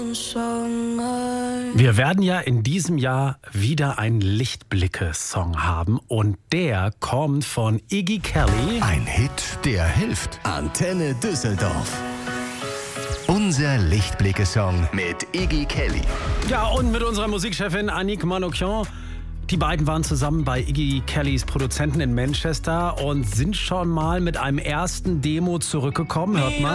Wir werden ja in diesem Jahr wieder einen Lichtblicke-Song haben und der kommt von Iggy Kelly. Ein Hit, der hilft. Antenne Düsseldorf. Unser Lichtblicke-Song mit Iggy Kelly. Ja, und mit unserer Musikchefin Annick Manoukian. Die beiden waren zusammen bei Iggy Kellys Produzenten in Manchester und sind schon mal mit einem ersten Demo zurückgekommen. Hört mal.